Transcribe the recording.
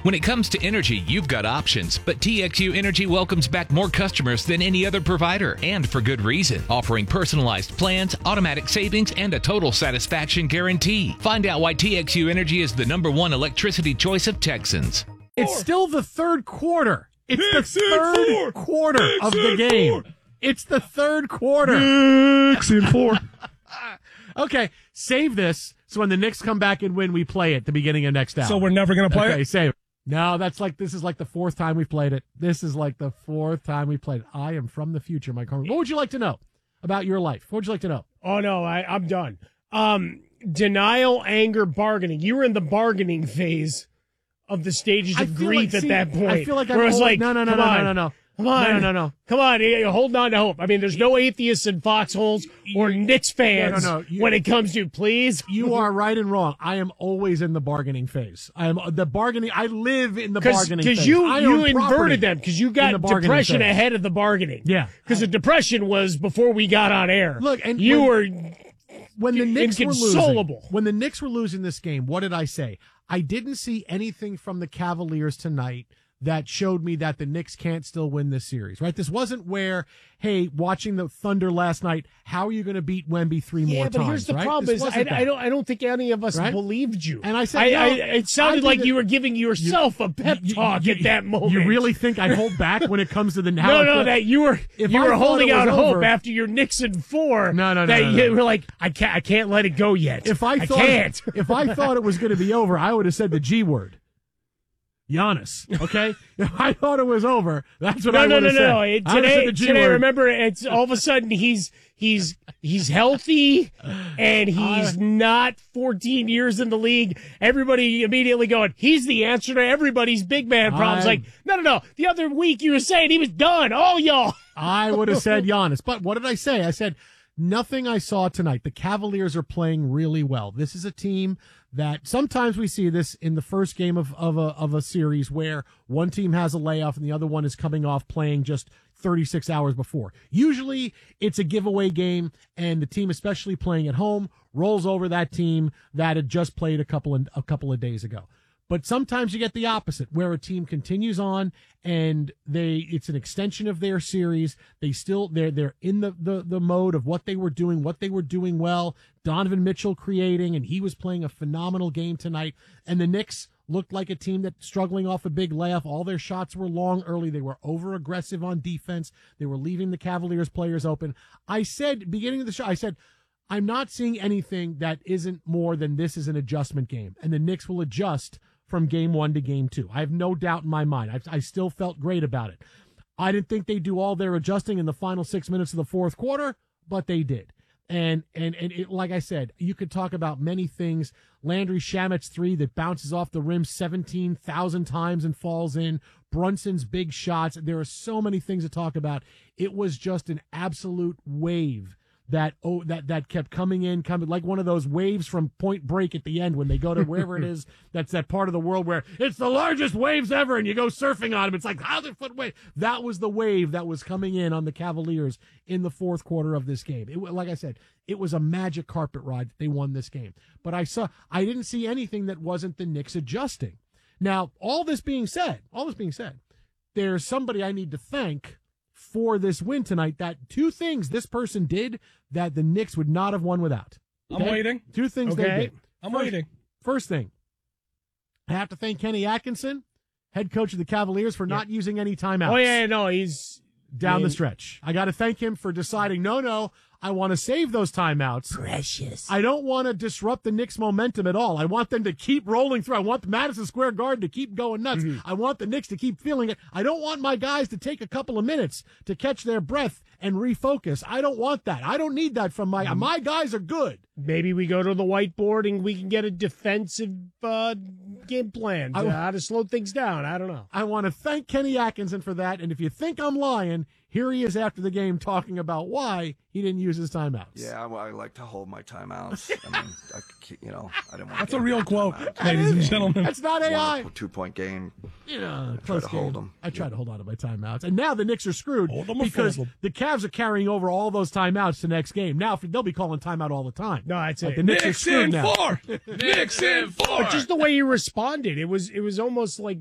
When it comes to energy, you've got options, but TXU Energy welcomes back more customers than any other provider, and for good reason, offering personalized plans, automatic savings, and a total satisfaction guarantee. Find out why TXU Energy is the #1 electricity choice of Texans. It's still the third quarter. It's the third quarter of the game. It's the third quarter. Knicks in 4. Okay, save this so when the Knicks come back and win, we play it at the beginning of next hour. So we're never going to play Okay, it? save it. No, this is like the fourth time we played it. This is like the fourth time we played it. I am from the future, Mike Harmon. What would you like to know about your life? What would you like to know? Oh, no, I'm done. Denial, anger, bargaining. You were in the bargaining phase of the stages of grief at that point. I feel like where it was like, no. Come on. Come on, you're holding on to hope. I mean, there's no atheists in foxholes or Knicks fans when it comes to, please. You are right and wrong. I am always in the bargaining phase. I live in the bargaining phase. Because you inverted them, because you got depression ahead of the bargaining. Yeah. Because the depression was before we got on air. Look, and when the Knicks inconsolable. When the Knicks were losing this game, what did I say? I didn't see anything from the Cavaliers tonight that showed me that the Knicks can't still win this series, right? This wasn't where, hey, watching the Thunder last night, how are you going to beat Wemby three more times? Yeah, but here's the problem: I don't think any of us believed you. And I said, it sounded like you were giving yourself a pep talk at that moment. You really think I hold back when it comes to the that you were holding out hope after your Knicks in 4. No. You were like, I can't let it go yet. If I thought it was going to be over, I would have said the G word. Giannis, okay? If I thought it was over, that's what I would have said. No. Today, remember, it's all of a sudden he's healthy and he's not 14 years in the league. Everybody immediately going, he's the answer to everybody's big man problems. Like, no. The other week you were saying he was done. Oh, y'all. I would have said Giannis. But what did I say? I said, nothing I saw tonight. The Cavaliers are playing really well. This is a team that sometimes we see this in the first game of a series where one team has a layoff and the other one is coming off playing just 36 hours before. Usually it's a giveaway game, and the team, especially playing at home, rolls over that team that had just played a couple of days ago. But sometimes you get the opposite, where a team continues on and it's an extension of their series. They're in the mode of what they were doing well. Donovan Mitchell creating, and he was playing a phenomenal game tonight. And the Knicks looked like a team that's struggling off a big layoff. All their shots were long early. They were over aggressive on defense. They were leaving the Cavaliers players open. I said, beginning of the show, I'm not seeing anything that isn't more than this is an adjustment game, and the Knicks will adjust from game 1 to game 2. I have no doubt in my mind. I still felt great about it. I didn't think they'd do all their adjusting in the final 6 minutes of the fourth quarter, but they did. And it, like I said, you could talk about many things. Landry Shamet's 3 that bounces off the rim 17,000 times and falls in. Brunson's big shots. There are so many things to talk about. It was just an absolute wave that kept coming like one of those waves from Point Break at the end when they go to wherever it is. That's that part of the world where it's the largest waves ever and you go surfing on them. It's like 1,000-foot wave. That was the wave that was coming in on the Cavaliers in the fourth quarter of this game. Like I said, it was a magic carpet ride that they won this game. But I didn't see anything that wasn't the Knicks adjusting. Now, all this being said, there's somebody I need to thank for this win tonight. That 2 things this person did that the Knicks would not have won without. Okay? I'm waiting. 2 things they did. I'm waiting. First thing, I have to thank Kenny Atkinson, head coach of the Cavaliers, for not using any timeouts. Oh, yeah, no, he's down the stretch. I got to thank him for deciding, no, I want to save those timeouts. Precious. I don't want to disrupt the Knicks' momentum at all. I want them to keep rolling through. I want the Madison Square Garden to keep going nuts. Mm-hmm. I want the Knicks to keep feeling it. I don't want my guys to take a couple of minutes to catch their breath and refocus. I don't want that. I don't need that from my guys are good. Maybe we go to the whiteboard and we can get a defensive game plan to how to slow things down. I don't know. I want to thank Kenny Atkinson for that. And if you think I'm lying, here he is after the game talking about why he didn't use his timeouts. Yeah, I like to hold my timeouts. I mean, I didn't want. That's a real quote, ladies and gentlemen. That's not AI. A 2-point game. Yeah, try to hold them. I try to hold on to my timeouts, and now the Knicks are screwed because the Cavs are carrying over all those timeouts to next game. Now they'll be calling timeout all the time. No, that's it. The Knicks are screwed now. Knicks in 4. But just the way you responded, it was almost like